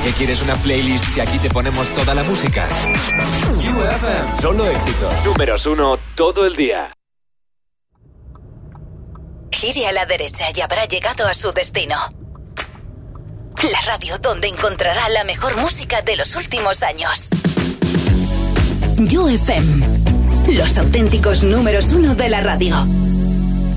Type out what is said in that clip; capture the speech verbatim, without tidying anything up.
¿Qué quieres, una playlist si aquí te ponemos toda la música? U F M, solo éxitos. Números uno todo el día. Gire a la derecha y habrá llegado a su destino. La radio donde encontrará la mejor música de los últimos años. U F M, los auténticos números uno de la radio.